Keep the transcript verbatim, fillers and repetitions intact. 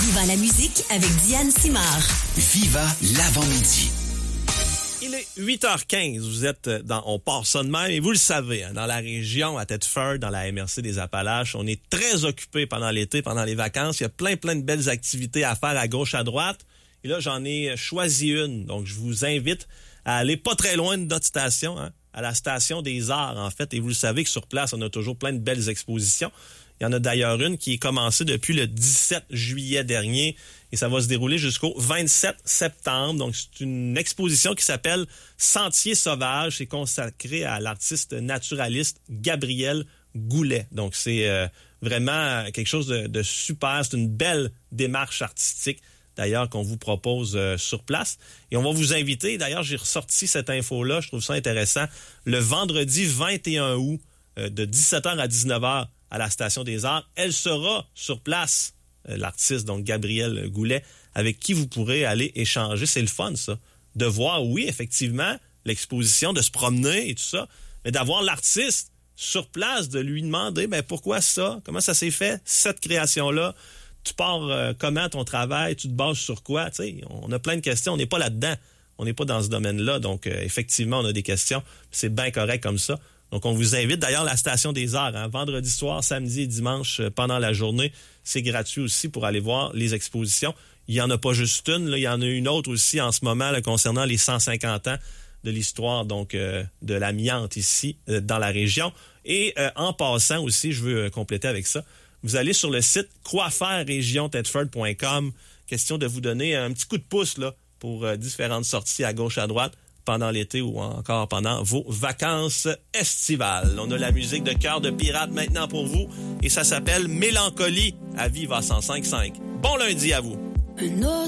Viva la musique avec Diane Simard. Viva l'avant-midi. Il est huit heures quinze, vous êtes dans On part ça de même, et vous le savez, hein, dans la région, à Thetford, dans la M R C des Appalaches, on est très occupé pendant l'été, pendant les vacances. Il y a plein, plein de belles activités à faire à gauche, à droite. Et là, j'en ai choisi une. Donc, je vous invite à aller pas très loin de notre station, hein, à la station des Arts, en fait. Et vous le savez que sur place, on a toujours plein de belles expositions. Il y en a d'ailleurs une qui est commencée depuis le dix-sept juillet dernier et ça va se dérouler jusqu'au vingt-sept septembre. Donc, c'est une exposition qui s'appelle Sentiers sauvages. C'est consacré à l'artiste naturaliste Gabriel Goulet. Donc, c'est euh, vraiment quelque chose de, de super. C'est une belle démarche artistique, d'ailleurs, qu'on vous propose euh, sur place. Et on va vous inviter, d'ailleurs, j'ai ressorti cette info-là, je trouve ça intéressant, le vendredi vingt et un août, euh, de dix-sept heures à dix-neuf heures, à la Station des Arts. Elle sera sur place, euh, l'artiste, donc Gabriel Goulet, avec qui vous pourrez aller échanger. C'est le fun, ça, de voir, oui, effectivement, l'exposition, de se promener et tout ça, mais d'avoir l'artiste sur place, de lui demander, ben pourquoi ça? Comment ça s'est fait, cette création-là? Tu pars euh, comment ton travail? Tu te bases sur quoi? Tu sais, on a plein de questions. On n'est pas là-dedans. On n'est pas dans ce domaine-là. Donc, euh, effectivement, on a des questions. C'est bien correct comme ça. Donc, on vous invite. D'ailleurs, la Station des Arts, hein, vendredi soir, samedi et dimanche, euh, pendant la journée, c'est gratuit aussi pour aller voir les expositions. Il n'y en a pas juste une. Là, il y en a une autre aussi en ce moment là, concernant les cent cinquante ans de l'histoire donc euh, de l'amiante ici, euh, dans la région. Et euh, en passant aussi, je veux euh, compléter avec ça, vous allez sur le site quoi faire région thetford point com. Question de vous donner un petit coup de pouce là, pour euh, différentes sorties à gauche, à droite pendant l'été ou encore pendant vos vacances estivales. On a la musique de Cœur de Pirate maintenant pour vous et ça s'appelle Mélancolie à Viva cent cinq virgule cinq. Bon lundi à vous. Un autre